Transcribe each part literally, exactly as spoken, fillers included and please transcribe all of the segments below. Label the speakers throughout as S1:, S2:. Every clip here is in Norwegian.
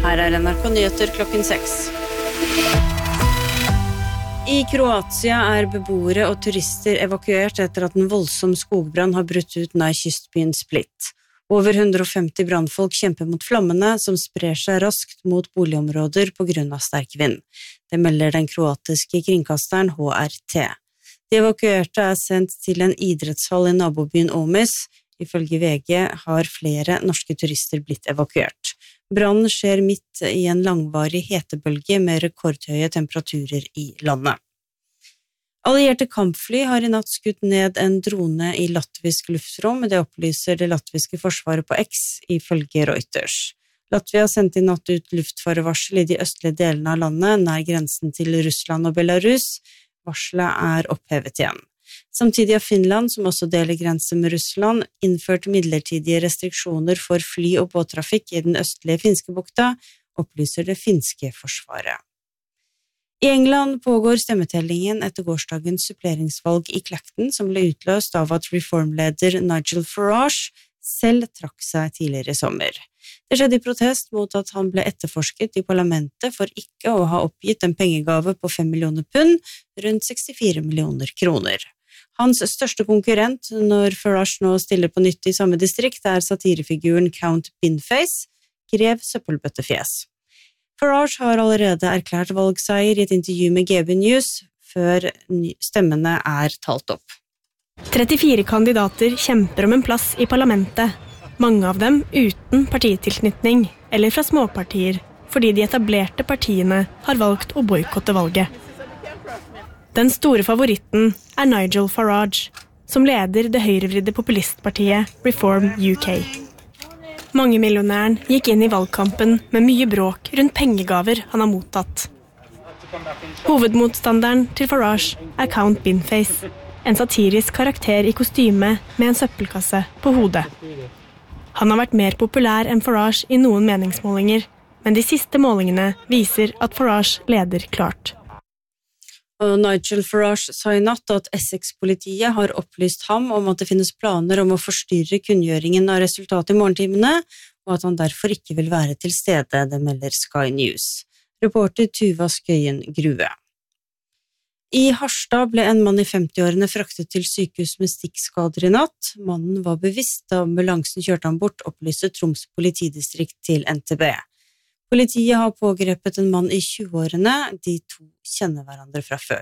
S1: Her er N R K Nyheter klokken seks. I Kroatia er beboere og turister evakuert etter at en voldsom skogbrann har brutt ut nær kystbyen Split. Over hundre og femti brannfolk kjemper mot flammene som sprer seg raskt mot boligområder på grunn av sterk vind. Det melder den kroatiske kringkasteren H R T. De evakuerte er sendt til en idrettshall i nabobyen Omis. Ifølge V G har flere norske turister blitt evakuert. Brannen skjer midt i en langvarig hetebølge med rekordhøye temperaturer i landet. Allierte kampfly har i natt skutt ned en drone i latvisk luftrom, det opplyser det latviske forsvaret på X, ifølge Reuters. Latvia sendte i natt ut luftfarevarsel i de østlige delene av landet, nær grensen til Russland og Belarus. Varselet er opphevet igjen. Samtidig har Finland, som også deler grense med Russland, innført midlertidige restriksjoner for fly- og båttrafikk i den østlige finske bukta, opplyser det finske forsvaret. I England pågår stemmetellingen etter gårsdagens suppleringsvalg i Clacton, som ble utløst av at reformleder Nigel Farage selv trakk seg tidligere i sommer. Det skjedde i protest mot at han ble etterforsket i parlamentet for ikke å ha oppgitt en pengegave på fem millioner pund, rundt sekstifire millioner kroner. Hans største konkurrent når Farage nå stiller på nytt i samme distrikt er satirefiguren Count Binface, grev søppelbøttefjes. Farage har allerede erklært valgseier i et intervju med G B News før stemmene er talt opp.
S2: trettifire kandidater kjemper om en plass i parlamentet, mange av dem uten partitilknytning eller fra småpartier, fordi de etablerte partiene har valgt å boikotte valget. Den store favoritten er Nigel Farage, som leder det høyrevridde populistpartiet Reform U K. Mange millionæren gikk inn i valgkampen med mye bråk rundt pengegaver han har mottatt. Hovedmotstanderen til Farage er Count Binface, en satirisk karakter i kostyme med en søppelkasse på hodet. Han har vært mer populær enn Farage i noen meningsmålinger, men de siste målingene viser at Farage leder klart.
S1: Og Nigel Farage sa i natt at Essex-politiet har opplyst ham om at det finnes planer om å forstyrre kunngjøringen av resultatet i morgentimene, og at han derfor ikke vil være til stede, det melder Sky News. Reporter Tuva Skøyen Grue. I Harstad ble en mann i femtiårene fraktet til sykehus med stikkskader i natt. Mannen var bevisst da ambulansen kjørte ham bort, opplyste Troms politidistrikt til N T B. Politiet har pågrepet en mann i tjueårene, de to kjenner hverandre fra før.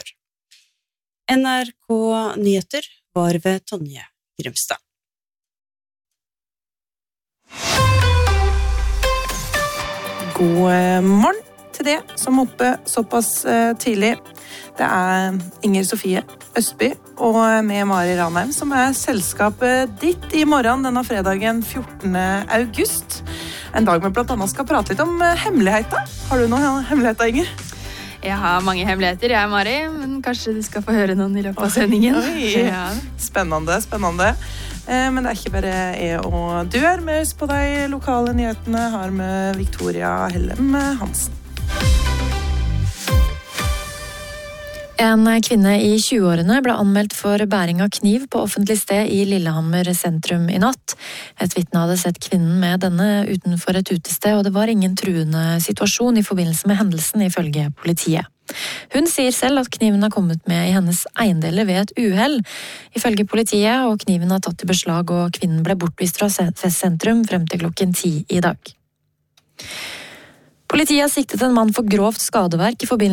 S1: N R K Nyheter var ved Tonje Grimstad.
S3: God morgen til det som oppe såpass tidlig. Det er Inger Sofie Østby og med Mari Ranheim som er selskapet ditt i morgen denne fredagen fjortende august. En dag vi blant annet skal prate litt om hemmeligheter. Har du noen hemmeligheter, Inger?
S4: Jeg har mange hemmeligheter, jeg er Mari, men kanskje du skal få høre noen i løpet av sendingen.
S3: Oi, ja. Spennende, spennende. Men det er ikke bare jeg og du er med oss på de lokale nyhetene, har med Victoria Hellem Hansen.
S5: En kvinne i tjueårene ble anmeldt for bæring av kniv på offentlig sted i Lillehammer sentrum i natt. Et vitne hadde sett kvinnen med denne utenfor et utested, og det var ingen truende situasjon i forbindelse med hendelsen, ifølge politiet. Hun sier selv at kniven har kommet med i hennes eiendeler ved et uhell, ifølge politiet, og kniven har tatt i beslag, og kvinnen ble bortvist fra sentrum frem til klokken ti i dag. Politiet har siktet en mann for grovt skadeverk i forbindelse